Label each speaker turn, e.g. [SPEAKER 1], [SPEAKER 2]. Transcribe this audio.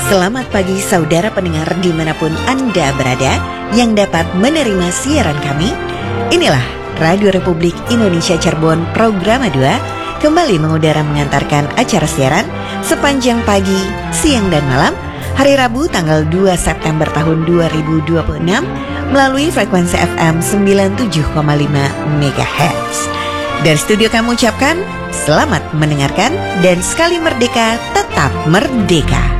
[SPEAKER 1] Selamat pagi saudara pendengar dimanapun Anda berada yang dapat menerima siaran kami. Inilah Radio Republik Indonesia Cirebon Program 2 kembali mengudara mengantarkan acara siaran sepanjang pagi, siang dan malam hari Rabu tanggal 2 September tahun 2026 melalui frekuensi FM 97,5 MHz. Dari studio kami ucapkan selamat mendengarkan dan sekali merdeka tetap merdeka.